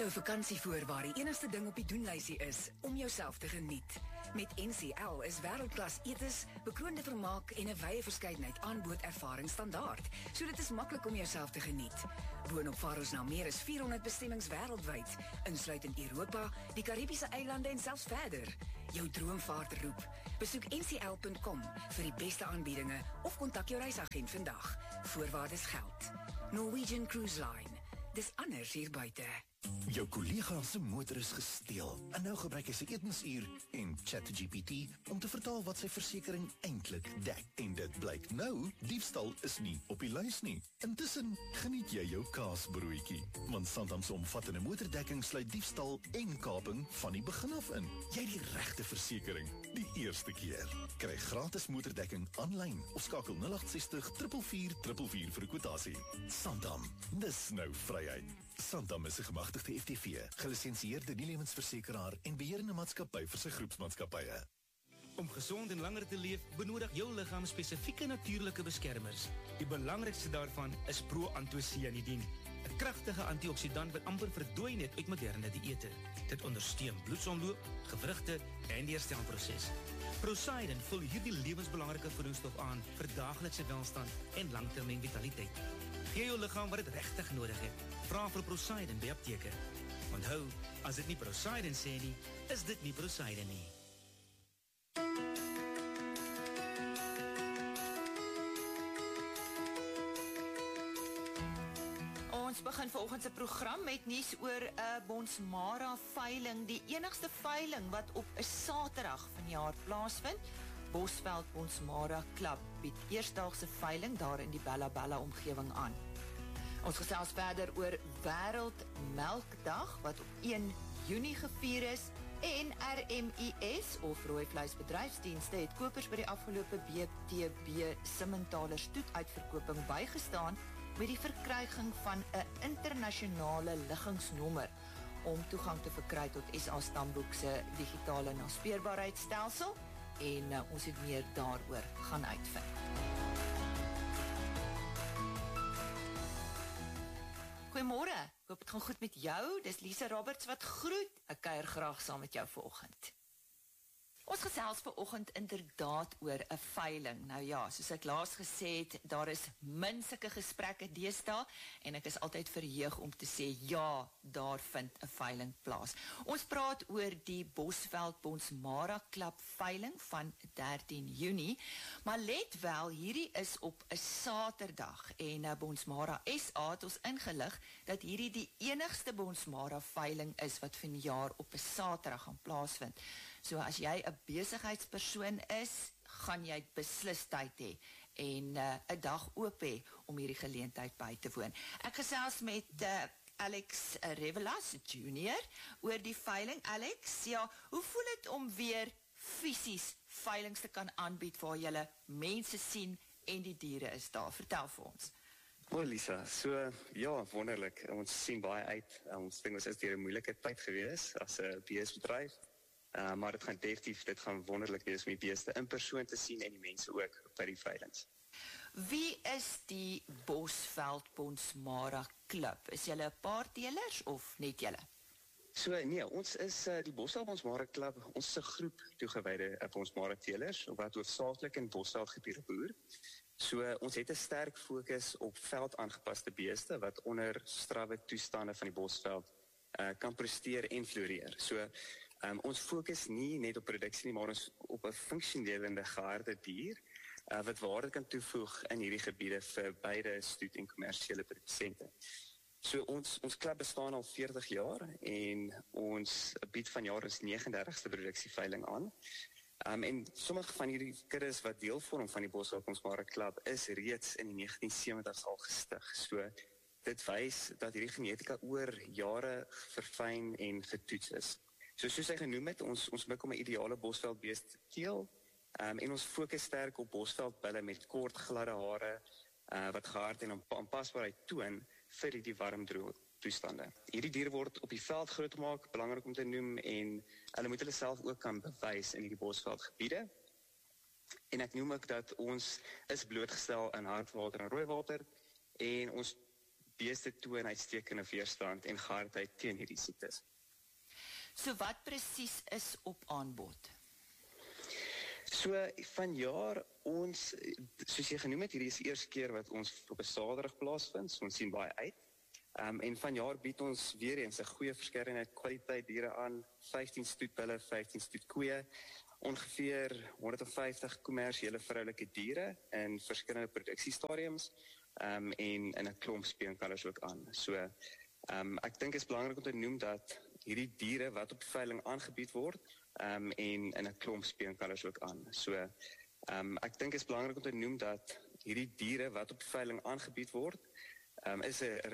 jou vakansie voor waar die enigste ding op die doenlysie is om jouself te geniet. Met NCL is wêreldklas etes, bekroonde vermaak en 'n wye verskeidenheid aanbod ervaring standaard, so dit is maklik om jouself te geniet. Boonop vaar ons na meer as 400 bestemmings wêreldwyd, insluitend Europa, die Karibiese eilande en selfs verder. Jou droomvaart roep. Besoek ncl.com vir die beste aanbiedinge of kontak jou reisagent vandag. Voorwaardes geld. Norwegian Cruise Line. Dis anders hier buite. Jou kollega se motor is gesteel en nou gebruik hy sy etensuur en ChatGPT om te vertaal wat sy versekering eintlik dek. En dit blyk nou, diefstal is nie op die lys nie. Intussen geniet jy jou kaasbroodjie, want Santam se omvattende motordekking sluit diefstal en kaping van die begin af in. Jy het die regte versekering, die eerste keer. Kry gratis motordekking aanlyn of skakel 0860 444 444 vir 'n kwotasie. Santam, dis nou vryheid. Santam is 'n gemagtigde FTV, gelisensieerde nie-lewensversekeraar en beheerende maatskappy vir sy groepsmaatskappye. Om gezond en langer te leef, benodig jou liggaam spesifieke natuurlike beskermers. Die belangrikste daarvan is proantocyanidin, 'n kragtige antioxidant wat amper verdwyn het uit moderne dieete. Dit ondersteun bloedsomloop, gewrigte en die herstelproses. Procyden vul hierdie lewensbelangrike voedingsstof aan vir daaglikse welstand en langtermyn vitaliteit. Gee jou liggaam wat dit regtig nodig het. Vra vir Procyden by apteke. Onthou, as dit nie Procyden sê nie, is dit nie Procyden nie. Ons begin vanoggend se program met nuus oor 'n Bonsmara veiling, die enigste veiling wat op 'n Saterdag vanjaar plaasvind. Bosveld Bonsmara Klub bied eersdaagse veiling daar in die Bella Bella omgewing aan. Ons gesels verder oor Wêreldmelkdag wat op 1 Junie gevier is en RMIS of Rooi Vleisbedryfsdienste het kopers by die afgelope BTB Simmentaler stoetuitverkoping bygestaan met die verkryging van 'n internasionale liggingsnommer om toegang te verkry tot SA Stamboek se digitale naspeurbaarheidstelsel en ons het meer daaroor gaan uitvind. Goeiemôre, ek hoop het gaan goed met jou. Dis Lisa Roberts wat groet. Ek kuier graag saam met jou vanoggend. Ons gesels vanoggend inderdaad oor 'n veiling. Nou ja, soos ek laas gesê het, daar is min sulke gesprekke deesdae en ek is altyd verheug om te sê ja, daar vind 'n veiling plaas. Ons praat oor die Bosveld Bonsmara Klub veiling van 13 Junie, maar let wel, hierdie is op 'n Saterdag en Bonsmara SA het ons ingelig dat hierdie die enigste Bonsmara veiling is wat vanjaar op 'n Saterdag gaan plaasvind. So as jy 'n besigheidspersoon is, gaan jy beslis tyd hê en 'n dag oop hê om hierdie geleentheid by te woon. Ek gesels met Alex Revelas Jr. oor die veiling. Alex, ja, hoe voel dit om weer fisies veilings te kan aanbied waar jy mense sien en die diere is daar? Vertel vir ons. Mooi Lisa, so ja, wonderlik. Ons sien baie uit. Ons dink ons is deur 'n moeilike tyd gewees as 'n beesbedryf. Maar dit gaan wonderlik wees om die beeste in persoon te sien en die mense ook by die veilings. Wie is die Bosveld Bonsmara Klub? Is julle 'n paar teelers of net julle? So nee, ons is die Bosveld Bonsmara Klub, ons is 'n groep toegewyde Bonsmara teelers wat hoofsaaklik in Bosveld gebiede boer. So ons het 'n sterk fokus op veld aangepaste beeste wat onder strawwe toestande van die Bosveld kan presteer en floreer. So ons fokus nie net op produksie nie, maar ons op 'n funksionele geharde dier wat waarde kan toevoeg in hierdie gebiede vir beide stoet en kommersiële produsente. So ons klub bestaan al 40 jaar en ons bied vanjaar ons 39ste produksieveiling aan. En sommige van hierdie kuddes wat deel vorm van die Bosveld Bonsmara Klub is reeds in die 1970s al gestig. So dit wys dat hierdie genetika oor jare verfyn en getoets is. So soos hy genoem het, ons mik om 'n ideale bosveldbeest te teel, en ons fokus sterk op bosveldbulle met kort gladde hare, wat gehard en aanpasbaarheid toon vir die warm droë toestande. Hierdie diere word op die veld grootgemaak, belangrik om te noem, en hulle moet hulle self ook kan bewys in hierdie bosveldgebiede. En ek noem ook dat ons is blootgestel in hardwater en rooiwater, en ons beeste toon uitstekende weerstand en gehardheid teen hierdie siektes. So wat presies is op aanbod? So vanjaar ons, soos jy genoem het, hierdie is die eerste keer wat ons op 'n Saterdag plaasvind, so ons sien baie uit. En vanjaar bied ons weer eens 'n goeie verskeidenheid kwaliteit diere aan, 15 stoetbulle, 15 stoetkoeie, ongeveer 150 kommersiële vroulike diere in verskillende produksiestadiums, en in 'n klomp speenkalvers ook aan. So, ek dink is belangrik om te noem dat hierdie diere wat op veiling aangebied word, en in 'n klomp speenkalvers ook aan. So, ek dink is belangrik om te noem dat hierdie diere wat op veiling aangebied word, is 'n